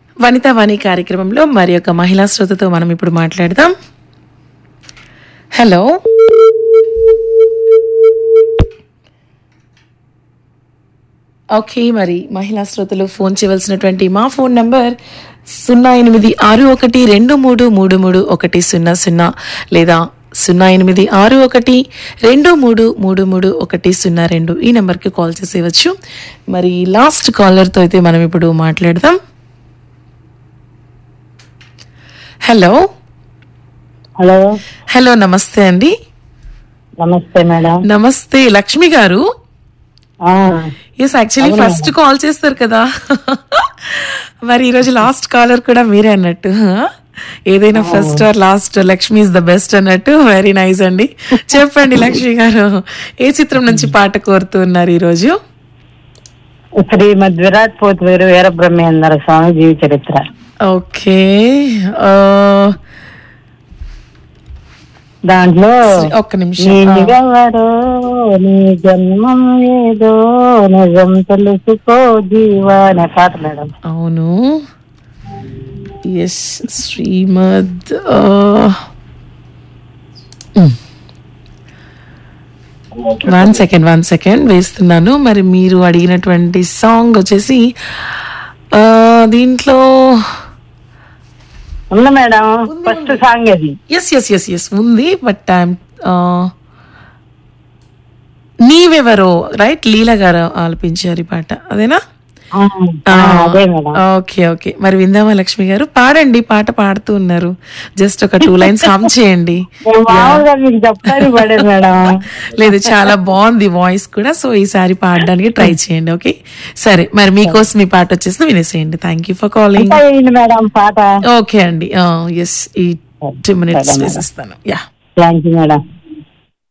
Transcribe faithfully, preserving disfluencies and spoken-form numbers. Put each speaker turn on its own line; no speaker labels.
వనితా వాణి కార్యక్రమంలో మరి ఒక మహిళా శ్రోతతో మనం ఇప్పుడు మాట్లాడదాం. Hello, okay. మరి మహిళా శ్రోతలు ఫోన్ చేయవలసినటువంటి మా ఫోన్ నంబర్ సున్నా ఎనిమిది ఆరు ఒకటి రెండు మూడు మూడు మూడు ఒకటి సున్నా సున్నా లేదా సున్నా ఎనిమిది ఆరు ఒకటి రెండు మూడు మూడు మూడు ఒకటి సున్నా రెండు ఈ నెంబర్కి కాల్ చేసేయవచ్చు. మరి లాస్ట్ కాలర్తో అయితే మనం ఇప్పుడు మాట్లాడదాం. హలో
హలో
హలో నమస్తే అండి.
నమస్తే మేడం.
నమస్తే లక్ష్మి గారు.
ఆ,
ఎస్, యాక్చువల్లీ ఫస్ట్ కాల్ చేస్తారు కదా, మరి ఈరోజు లాస్ట్ కాలర్ కూడా మీరే అన్నట్టు. ఏదైనా first are last, Lakshmi is the best అన్నట్టు. వెరీ నైస్ అండి. చెప్పండి లక్ష్మి గారు, ఏ చిత్రం నుంచి పాట కోరుతున్నారు ఈరోజు?
శ్రీమద్ విరాట్ పోతు వీరు వీరబ్రహ్మేంద్ర స్వామి జీవి చరిత్ర.
ఓకే,
దాంట్లో
ఒక్క నిమిషం.
నీవెవరో నీ జన్మం ఏదో నిజం తెలుసుకో జీవా అనే పాట మేడం.
అవును, ఎస్, శ్రీమద్. వన్ సెకండ్ వన్ సెకండ్ వేస్తున్నాను. మరి మీరు అడిగినటువంటి సాంగ్ వచ్చేసి ఆ, దీంట్లో
ఉంది మేడం, ఫస్ట్ సాంగ్ అది.
ఎస్ ఎస్ ఎస్ ఎస్ ఉంది, బట్ ఐఎమ్ నీవెవరో రైట్, లీలా గారు ఆలపించారు ఈ పాట, అదేనా?
ఆ, అదే మేడం.
ఓకే ఓకే, మరి విందామా లక్ష్మి గారు? పాడండి, పాట పాడుతూ ఉన్నారు, జస్ట్ ఒక టూ లైన్స్ హమ్ చేయండి.
మామూలుగా మీకు చెప్తాను పడే మేడం.
లేదు, చాలా బాగుంది వాయిస్ కూడా, సో ఈసారి పాడడానికి ట్రై చేయండి. ఓకే, సరే, మరి మీకోసం ఈ పాట వచ్చేసి వినేసేయండి. Thank you for calling.
Madam పాట
ఓకే అండి, ఎస్, ఈ టూ మినిట్స్ వేసేస్తాను. Yeah,
thank you madam.